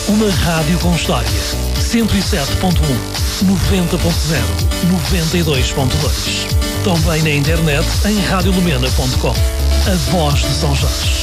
Uma rádio com história. 107.1, 90.0, 92.2. Também na internet em radiolumena.com. A voz de São Jorge.